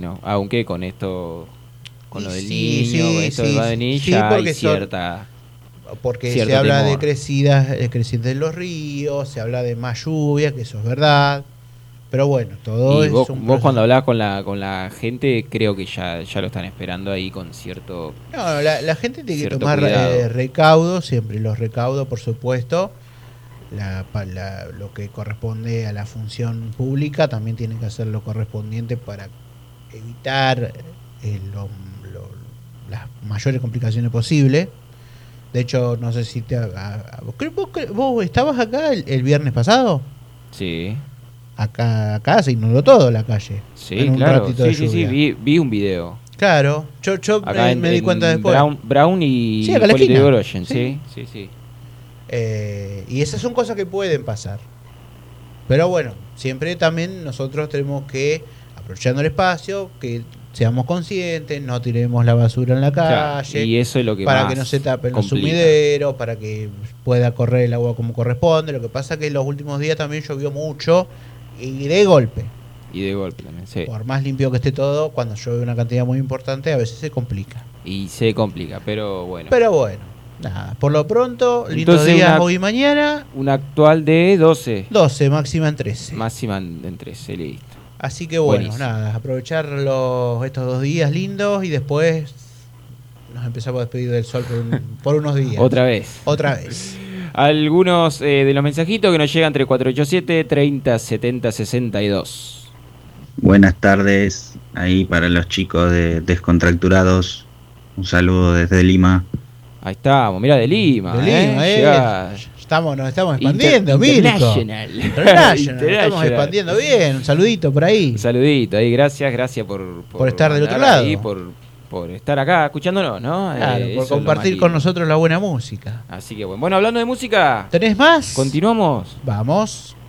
¿no? Aunque con esto, con lo del Sí, niño, sí, esto sí, va a venir, sí, ya hay porque porque cierto se habla temor. de crecientes de los ríos, se habla de más lluvia, que eso es verdad. Pero bueno, todo Y es vos, un vos cuando proceso. hablás con la gente, creo que ya lo están esperando ahí con No, la gente tiene que cierto tomar cuidado. recaudos, siempre los recaudos, por supuesto. Lo que corresponde a la función pública también tienen que hacer lo correspondiente para evitar las mayores complicaciones posibles. De hecho, no sé si vos estabas acá el viernes pasado. Sí, Acá se inundó todo la calle en sí, un claro. ratito de Sí, lluvia. vi un video. Claro, yo Acá me di cuenta en después. Brown Sí, y acá en la Hipólito esquina. Yrigoyen, Sí. sí. Y esas son cosas que pueden pasar. Pero bueno, siempre también nosotros tenemos que, aprovechando el espacio, que seamos conscientes, no tiremos la basura en la Claro, calle, y eso es lo que para más que no se tapen los complica. sumideros, para que pueda correr el agua como corresponde. Lo que pasa es que en los últimos días también llovió mucho y de golpe. Y de golpe también, sí. Por más limpio que esté todo, cuando llueve una cantidad muy importante, a veces se complica. Y se complica, pero bueno. Pero bueno, nada, por lo pronto, lindos Entonces días hoy y mañana. una actual de 12. 12, máxima en 13. Máxima en 13, listo. Así que bueno, Buenísimo. nada, aprovechar estos 2 días lindos y después nos empezamos a despedir del sol por unos días. Otra vez. Otra vez. Algunos de los mensajitos que nos llegan entre 487 30 70 62. Buenas tardes, ahí para los chicos de Descontracturados. Un saludo desde Lima. Ahí estamos, mira de Lima. De Lima, Llegá. nos estamos expandiendo, Mirko. International. International. Estamos expandiendo bien. Un saludito por ahí. Un saludito ahí, gracias Por estar del otro mandar lado. ahí, por estar acá escuchándonos, ¿no? Claro, Eso por es lo compartir más con lindo. nosotros la buena música. Así que bueno, hablando de música, ¿Tenés más? continuamos. Vamos.